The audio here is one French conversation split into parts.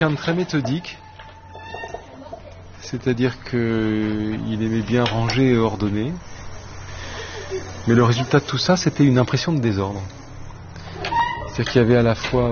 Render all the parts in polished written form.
Quelqu'un de très méthodique, c'est-à-dire qu'il aimait bien ranger et ordonner, mais le résultat de tout ça, c'était une impression de désordre. C'est-à-dire qu'il y avait à la fois,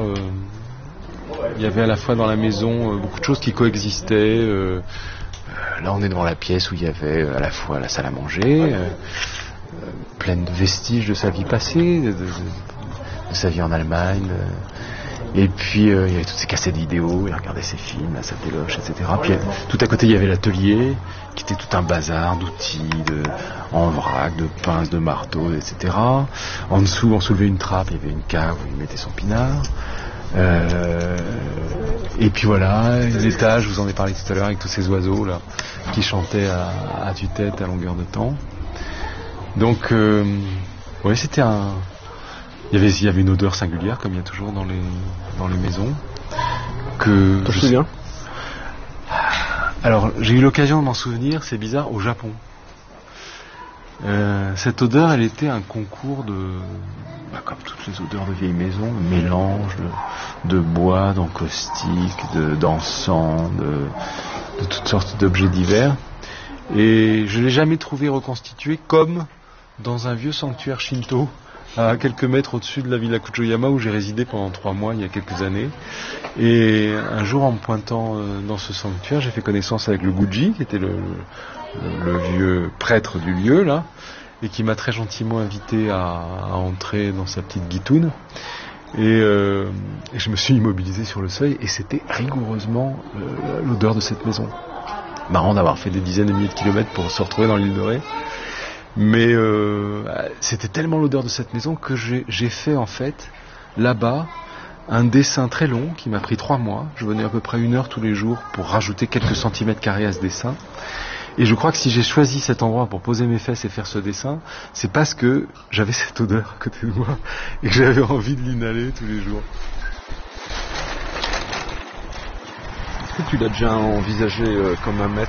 dans la maison beaucoup de choses qui coexistaient. Là, on est devant la pièce où il y avait à la fois la salle à manger, pleine de vestiges de sa vie passée, de sa vie en Allemagne. Et puis il y avait toutes ces cassettes vidéo, il regardait ses films, la salle des loges, etc. Puis tout à côté il y avait l'atelier, qui était tout un bazar d'outils, en vrac, de pinces, de marteaux, etc. En dessous on soulevait une trappe, il y avait une cave où il mettait son pinard. Et puis voilà, l'étage, je vous en ai parlé tout à l'heure, avec tous ces oiseaux là, qui chantaient à tue-tête à longueur de temps. Donc ouais, c'était un... Il y avait une odeur singulière, comme il y a toujours dans les maisons. Que je me souviens. Alors, j'ai eu l'occasion de m'en souvenir, c'est bizarre, au Japon. Cette odeur, elle était un concours comme toutes les odeurs de vieilles maisons, mélange de bois, d'encaustique, d'encens, de toutes sortes d'objets divers. Et je ne l'ai jamais trouvé reconstitué comme dans un vieux sanctuaire shinto, à quelques mètres au-dessus de la villa Kuchoyama où j'ai résidé pendant 3 mois il y a quelques années. Et un jour, en me pointant dans ce sanctuaire, j'ai fait connaissance avec le Guji, qui était le vieux prêtre du lieu là, et qui m'a très gentiment invité à entrer dans sa petite guitoune. Et je me suis immobilisé sur le seuil, et c'était rigoureusement l'odeur de cette maison. Marrant d'avoir fait des dizaines de milliers de kilomètres pour se retrouver dans l'île de Ré. Mais c'était tellement l'odeur de cette maison que j'ai fait en fait là-bas un dessin très long qui m'a pris 3 mois. Je venais à peu près 1 heure tous les jours pour rajouter quelques centimètres carrés à ce dessin. Et je crois que si j'ai choisi cet endroit pour poser mes fesses et faire ce dessin, c'est parce que j'avais cette odeur à côté de moi et que j'avais envie de l'inhaler tous les jours. Est-ce que tu l'as déjà envisagé comme un maître ?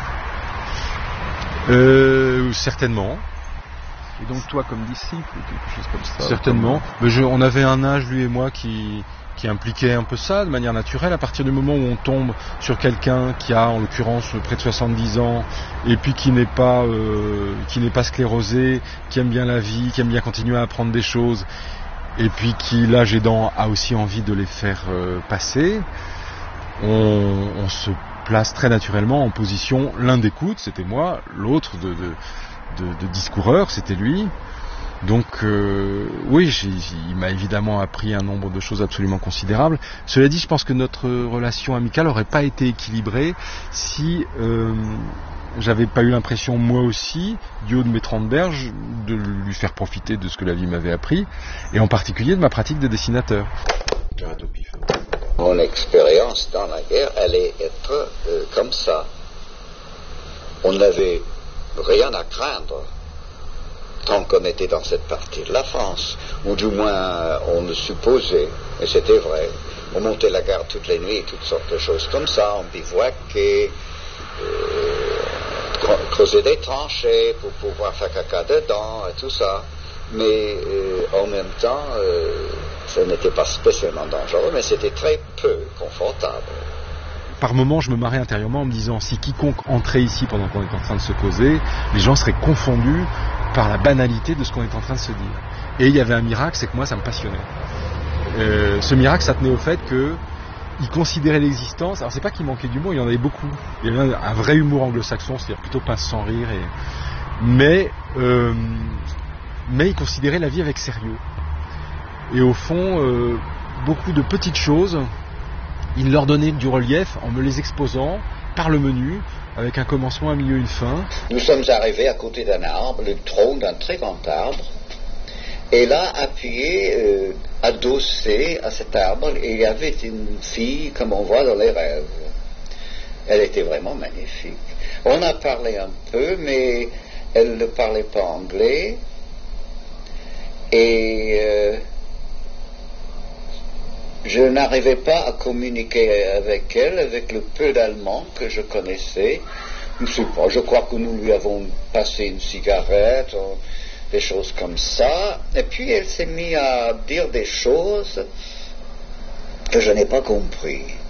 Certainement. Et donc toi comme disciple ou quelque chose comme ça ? Certainement. Mais on avait un âge, lui et moi, qui impliquait un peu ça de manière naturelle. À partir du moment où on tombe sur quelqu'un qui a en l'occurrence près de 70 ans et puis qui n'est pas sclérosé, qui aime bien la vie, qui aime bien continuer à apprendre des choses et puis qui, l'âge aidant, a aussi envie de les faire passer, on se place très naturellement en position l'un d'écoute, c'était moi, l'autre de discoureur, c'était lui. Donc oui, il m'a évidemment appris un nombre de choses absolument considérables. Cela dit, je pense que notre relation amicale n'aurait pas été équilibrée si j'avais pas eu l'impression, moi aussi, du haut de mes 30 berges, de lui faire profiter de ce que la vie m'avait appris, et en particulier de ma pratique de dessinateur. Mon expérience dans la guerre allait être comme ça. On n'avait rien à craindre tant qu'on était dans cette partie de la France, ou du moins on le supposait, et c'était vrai. On montait la garde toutes les nuits, toutes sortes de choses comme ça, on bivouaquait, creusait des tranchées pour pouvoir faire caca dedans, et tout ça. Mais en même temps, ce n'était pas spécialement dangereux, mais c'était très peu confortable. Par moments, je me marrais intérieurement en me disant, si quiconque entrait ici pendant qu'on est en train de se causer, les gens seraient confondus par la banalité de ce qu'on est en train de se dire. Et il y avait un miracle, c'est que moi, ça me passionnait. Ce miracle, ça tenait au fait qu'il considérait l'existence, alors c'est pas qu'il manquait d'humour, il y en avait beaucoup. Il y avait un vrai humour anglo-saxon, c'est-à-dire plutôt pince sans rire, mais il considérait la vie avec sérieux. Et au fond, beaucoup de petites choses, il leur donnait du relief en me les exposant par le menu, avec un commencement, un milieu, une fin. Nous sommes arrivés à côté d'un arbre, le tronc d'un très grand arbre, et là, appuyé, adossé à cet arbre, il y avait une fille comme on voit dans les rêves. Elle était vraiment magnifique. On a parlé un peu, mais elle ne parlait pas anglais, et je n'arrivais pas à communiquer avec elle, avec le peu d'allemand que je connaissais. Je ne sais pas, je crois que nous lui avons passé une cigarette, des choses comme ça. Et puis elle s'est mise à dire des choses que je n'ai pas compris.